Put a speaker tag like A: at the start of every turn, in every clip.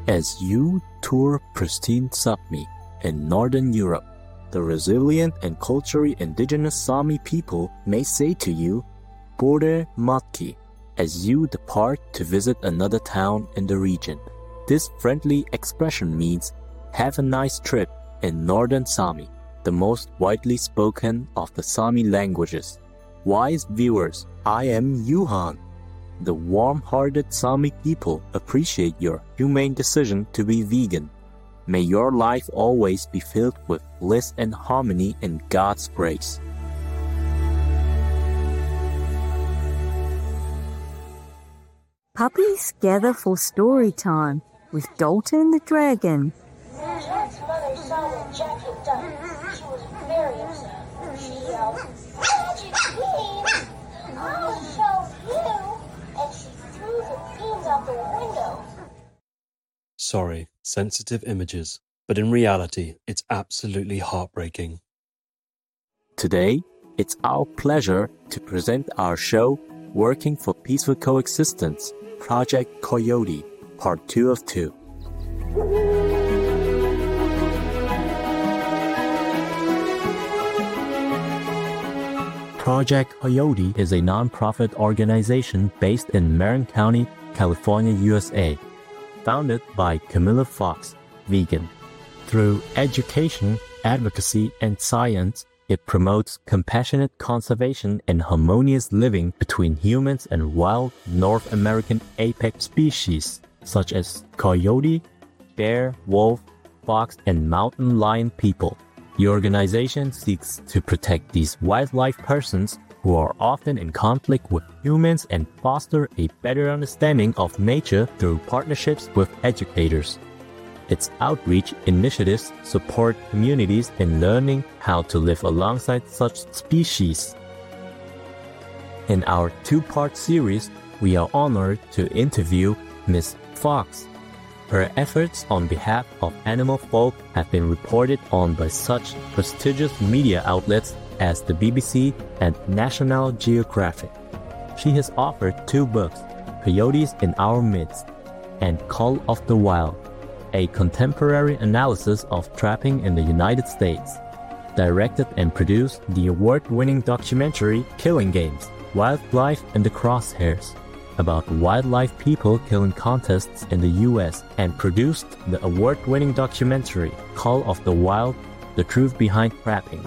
A: As you tour pristine Sapmi in Northern Europe, the resilient and culturally indigenous Sami people may say to you, Bore Matki, as you depart to visit another town in the region. This friendly expression means, have a nice trip in Northern Sami, the most widely spoken of the Sami languages. Wise viewers, I am Yuhan. The warm-hearted Sami people appreciate your humane decision to be vegan. May your life always be filled with bliss and harmony in God's grace.
B: Puppies gather for story time with Dalton the Dragon.
C: Jack's mother saw what Jack had done. She was very upset. She yelled, Magic beam! I'll show you! And she threw the beams out the window.
D: Sorry, sensitive images, but in reality, it's absolutely heartbreaking.
A: Today, it's our pleasure to present our show, Working for Peaceful Coexistence, Project Coyote, Part 2 of 2. Project Coyote is a non-profit organization based in Marin County, California, USA, founded by Camilla Fox, vegan. Through education, advocacy, and science, it promotes compassionate conservation and harmonious living between humans and wild North American apex species such as coyote, bear, wolf, fox, and mountain lion people. The organization seeks to protect these wildlife persons who are often in conflict with humans and foster a better understanding of nature through partnerships with educators. Its outreach initiatives support communities in learning how to live alongside such species. In our two-part series, we are honored to interview Ms. Fox. Her efforts on behalf of animal folk have been reported on by such prestigious media outlets as the BBC and National Geographic. She has authored 2 books, Coyotes in Our Midst and Call of the Wild, a contemporary analysis of trapping in the United States, directed and produced the award-winning documentary Killing Games, Wildlife in the Crosshairs, about wildlife people killing contests in the U.S., and produced the award-winning documentary Call of the Wild, The Truth Behind Trapping.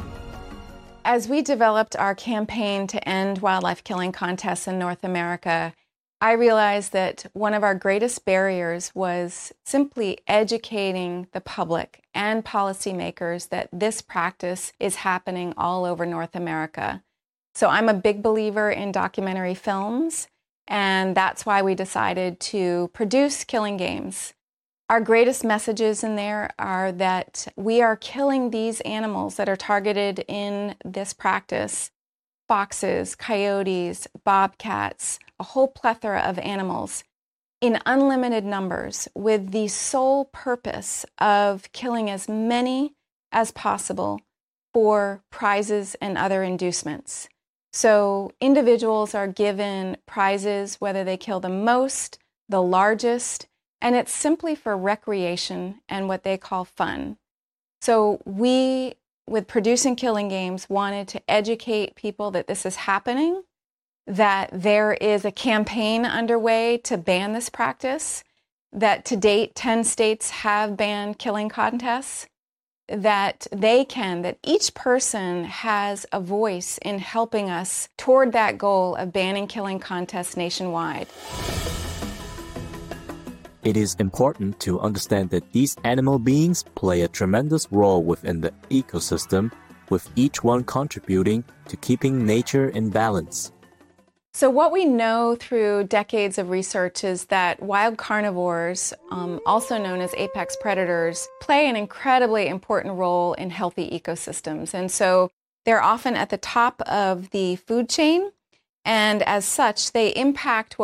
E: As we developed our campaign to end wildlife killing contests in North America, I realized that one of our greatest barriers was simply educating the public and policymakers that this practice is happening all over North America. So I'm a big believer in documentary films, and that's why we decided to produce Killing Games. Our greatest messages in there are that we are killing these animals that are targeted in this practice: foxes, coyotes, bobcats, a whole plethora of animals in unlimited numbers, with the sole purpose of killing as many as possible for prizes and other inducements. So individuals are given prizes, whether they kill the most, the largest, and it's simply for recreation and what they call fun. So we, with producing Killing Games, wanted to educate people that this is happening, that there is a campaign underway to ban this practice, that to date 10 states have banned killing contests, that each person has a voice in helping us toward that goal of banning killing contests nationwide.
A: It is important to understand that these animal beings play a tremendous role within the ecosystem, with each one contributing to keeping nature in balance.
E: So what we know through decades of research is that wild carnivores, also known as apex predators, play an incredibly important role in healthy ecosystems. And so they're often at the top of the food chain, and as such, they impact what